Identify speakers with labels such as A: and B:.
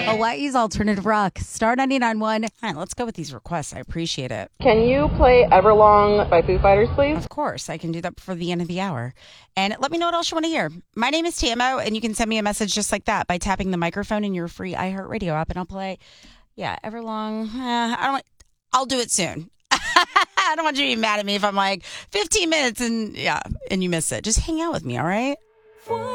A: Hawaii's alternative rock. Star 99.1. All right, let's go with these requests. I appreciate it.
B: Can you play Everlong by Foo Fighters, please?
A: Of course. I can do that before the end of the hour. And let me know what else you want to hear. My name is Tamo, and you can send me a message just like that by tapping the microphone in your free iHeartRadio app, and I'll play, Everlong. I'll do it soon. I don't want you to be mad at me if I'm like 15 minutes and you miss it. Just hang out with me, all right?